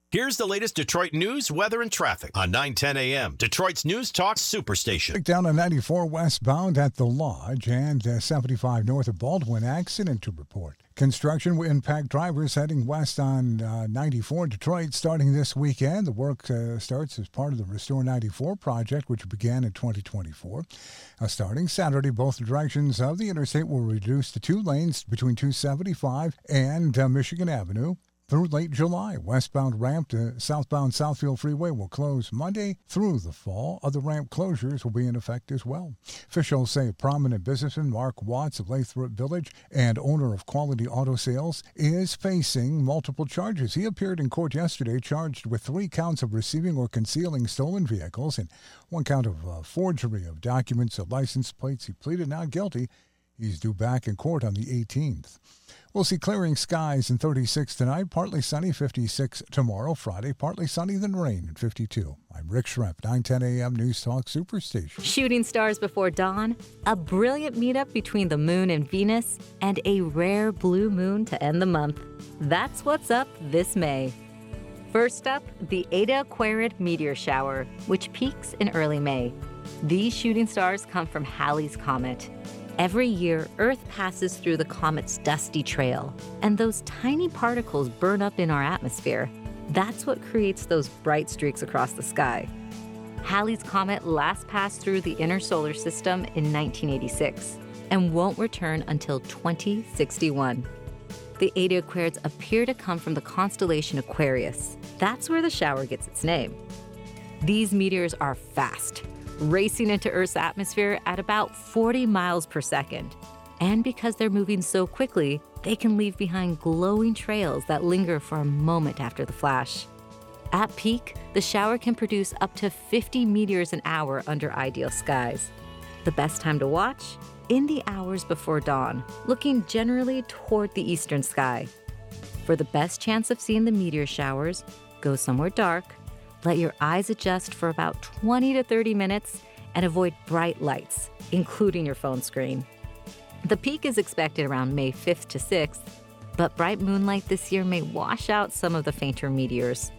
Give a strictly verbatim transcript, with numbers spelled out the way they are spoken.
Here's the latest Detroit news, weather, and traffic on nine ten A M, Detroit's News Talk Superstation. Down on ninety-four westbound at the Lodge and uh, seventy-five north of Baldwin, accident to report. Construction will impact drivers heading west on uh, ninety-four Detroit starting this weekend. The work uh, starts as part of the Restore ninety-four project, which began in twenty twenty-four. Uh, starting Saturday, both directions of the interstate will reduce to two lanes between two seventy-five and uh, Michigan Avenue. Through late July, westbound ramp to southbound Southfield Freeway will close Monday through the fall. Other ramp closures will be in effect as well. Officials say prominent businessman Mark Watts of Lathrop Village and owner of Quality Auto Sales is facing multiple charges. He appeared in court yesterday charged with three counts of receiving or concealing stolen vehicles and one count of uh, forgery of documents and license plates. He pleaded not guilty. He's due back in court on the eighteenth. We'll see clearing skies and thirty-six tonight, partly sunny, fifty-six tomorrow, Friday, partly sunny, then rain at fifty-two. I'm Rick Schrempf, nine ten A M News Talk Superstation. Shooting stars before dawn, a brilliant meetup between the moon and Venus, and a rare blue moon to end the month. That's what's up this May. First up, the Eta Aquarid meteor shower, which peaks in early May. These shooting stars come from Halley's Comet. Every year, Earth passes through the comet's dusty trail, and those tiny particles burn up in our atmosphere. That's what creates those bright streaks across the sky. Halley's Comet last passed through the inner solar system in nineteen eighty-six and won't return until twenty sixty-one. The Eta Aquarids appear to come from the constellation Aquarius. That's where the shower gets its name. These meteors are fast, racing into Earth's atmosphere at about forty miles per second. And because they're moving so quickly, they can leave behind glowing trails that linger for a moment after the flash. At peak, the shower can produce up to fifty meteors an hour under ideal skies. The best time to watch? In the hours before dawn, looking generally toward the eastern sky. For the best chance of seeing the meteor showers, go somewhere dark, let your eyes adjust for about twenty to thirty minutes, and avoid bright lights, including your phone screen. The peak is expected around May fifth to sixth, but bright moonlight this year may wash out some of the fainter meteors.